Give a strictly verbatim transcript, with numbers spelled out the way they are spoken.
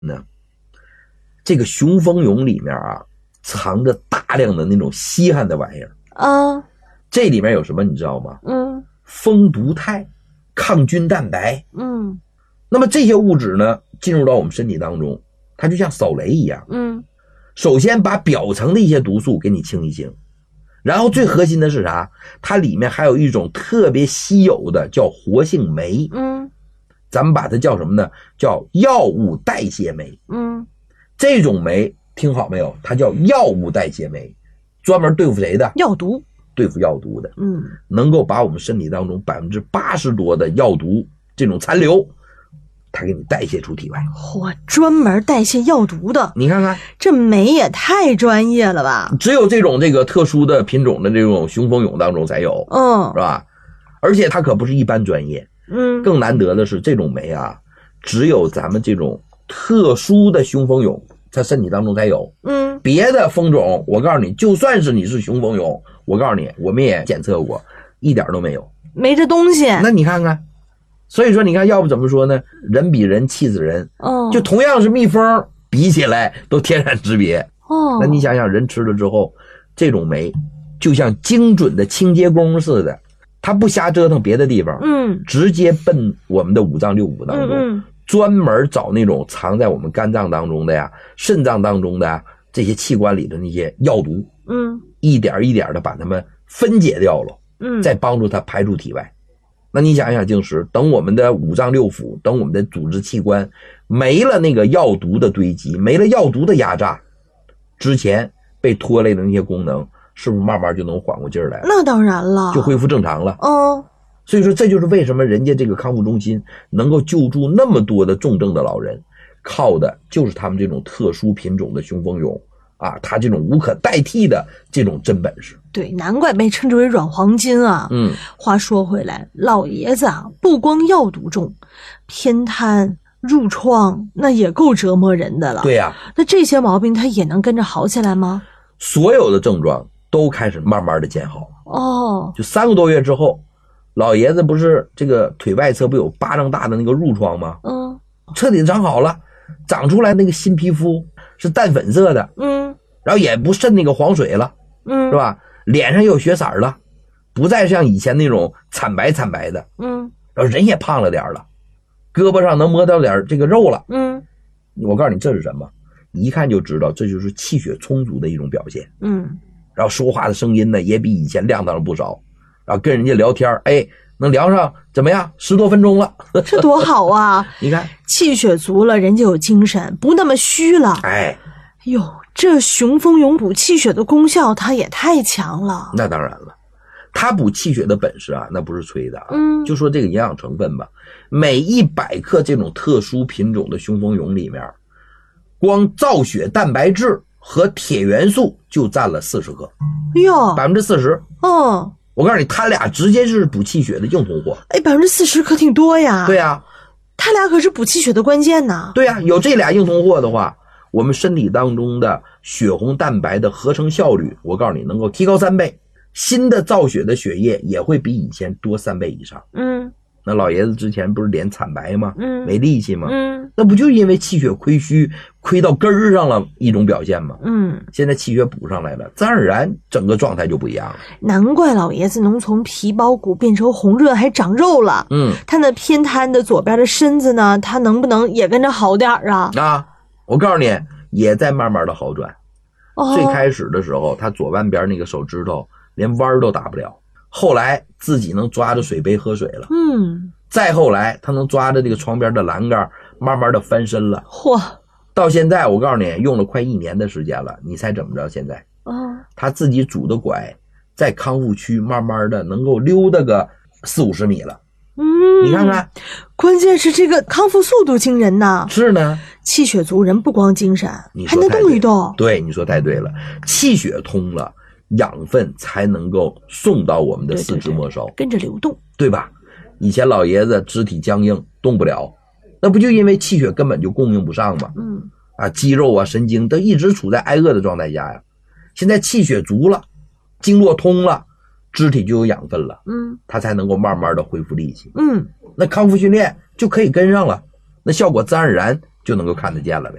呢？这个雄蜂蛹里面啊，藏着大量的那种稀罕的玩意儿啊。 这里面有什么你知道吗？ 嗯， 蜂毒肽、抗菌蛋白。 嗯， 那么这些物质呢，进入到我们身体当中，它就像扫雷一样。 嗯， 首先把表层的一些毒素给你清一清，然后最核心的是啥？它里面还有一种特别稀有的叫活性酶。 嗯， 咱们把它叫什么呢？叫药物代谢酶。 嗯， 这种酶听好没有？它叫药物代谢酶，专门对付谁的？ 药毒。 对付药毒的。 嗯， 能够把我们身体当中百分之八十多的药毒这种残留，它给你代谢出体外。 嚯，专门代谢药毒的， 你看看这酶也太专业了吧？ 只有这种这个特殊的品种的这种雄蜂蛹当中才有， 嗯， 是吧？而且它可不是一般专业， 嗯， 更难得的是这种酶啊，只有咱们这种特殊的雄蜂蛹在身体当中才有。 嗯， 别的蜂种，我告诉你，就算是你是雄蜂蛹，我告诉你，我们也检测过，一点都没有， 没这东西。 那你看看。所以说你看，要不怎么说呢？人比人气死人。 哦， 就同样是蜜蜂，比起来都天壤之别。 哦， 那你想想，人吃了之后，这种酶就像精准的清洁工似的，它不瞎折腾别的地方， 嗯， 直接奔我们的五脏六腑当中， 嗯嗯， 专门找那种藏在我们肝脏当中的呀、肾脏当中的呀这些器官里的那些药毒， 嗯， 一点一点的把它们分解掉了， 嗯， 再帮助它排出体外。那你想想，静时，等我们的五脏六腑，等我们的组织器官没了那个药毒的堆积，没了药毒的压榨，之前被拖累的那些功能，是不是慢慢就能缓过劲儿来了？ 那当然了， 就恢复正常了。 哦， 所以说，这就是为什么人家这个康复中心能够救助那么多的重症的老人，靠的就是他们这种特殊品种的雄蜂蛹啊，它这种无可代替的这种真本事。 对，难怪被称之为软黄金啊。 嗯， 话说回来，老爷子啊，不光药毒重，偏瘫、褥疮，那也够折磨人的了。 对呀、啊， 那这些毛病他也能跟着好起来吗？ 所有的症状都开始慢慢的见好。 哦， 就三个多月之后，老爷子不是这个腿外侧不有巴掌大的那个褥疮吗？ 嗯， 彻底长好了，长出来那个新皮肤是淡粉色的， 嗯， 然后也不渗那个黄水了， 嗯， 是吧？脸上也有血色了，不再像以前那种惨白惨白的， 嗯， 然后人也胖了点了，胳膊上能摸到点这个肉了， 嗯， 我告诉你这是什么？一看就知道这就是气血充足的一种表现。 嗯， 然后说话的声音呢也比以前亮堂了不少，然后跟人家聊天，哎，能聊上怎么样？十多分钟了， 这多好啊！ 你看气血足了，人就有精神，不那么虚了。 哎， 哟，这雄蜂蛹补气血的功效，它也太强了。 那当然了，它补气血的本事啊，那不是吹的啊。 嗯， 就说这个营养成分吧，每一百克这种特殊品种的雄蜂蛹里面，光造血蛋白质和铁元素就占了四十克， 哟， 百分之四十。 嗯， 我告诉你，它俩直接就是补气血的硬通货。 哎，百分之四十可挺多呀。 对呀， 它俩可是补气血的关键呐。 对呀，有这俩硬通货的话，我们身体当中的血红蛋白的合成效率，我告诉你能够提高三倍，新的造血的血液也会比以前多三倍以上。 嗯， 那老爷子之前不是脸惨白吗？ 嗯， 没力气吗？ 嗯， 那不就因为气血亏虚，亏到根儿上了一种表现吗？ 嗯， 现在气血补上来了，自然而然整个状态就不一样了。 难怪老爷子能从皮包骨变成红润还长肉了。 嗯， 他那偏瘫的左边的身子呢，他能不能也跟着好点啊？ 啊，我告诉你，也在慢慢的好转。 哦， 最开始的时候，他左半边那个手指头连弯都打不了，后来自己能抓着水杯喝水了。 嗯， 再后来他能抓着这个床边的栏杆，慢慢的翻身了。 嚯， 到现在我告诉你，用了快一年的时间了，你猜怎么着？现在哦， 他自己拄的拐，在康复区慢慢的能够溜达个四五十米了。 嗯， 你看看， 关键是这个康复速度惊人呐。 是呢， 气血足人不光精神，还能你说太对动一动。 对，你说太对了，气血通了，养分才能够送到我们的四肢末梢， 跟着流动， 对吧？以前老爷子肢体僵硬动不了，那不就因为气血根本就供应不上吗？ 嗯， 啊，肌肉啊神经都一直处在挨饿的状态下呀。现在气血足了，经络通了，肢体就有养分了， 嗯， 它才能够慢慢的恢复力气。 嗯， 那康复训练就可以跟上了，那效果自然而然就能够看得见了呗。